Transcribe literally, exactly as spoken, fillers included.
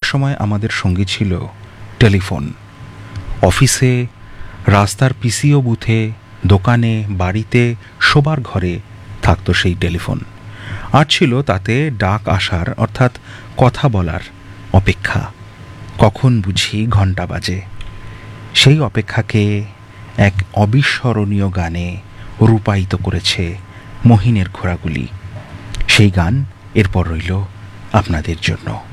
একসময় আমাদের সঙ্গী ছিল টেলিফোন। অফিসে, রাস্তার পিসিও বুথে, দোকানে, বাড়িতে, শোবার ঘরে থাকতো সেই টেলিফোন। আর ছিল তাতে ডাক আসার অর্থাৎ কথা বলার অপেক্ষা। কখন বুঝি ঘণ্টা বাজে। সেই অপেক্ষাকে এক অবিস্মরণীয় গানে রূপায়িত করেছে মহিনের ঘোড়াগুলি। সেই গান এরপর রইল আপনাদের জন্য।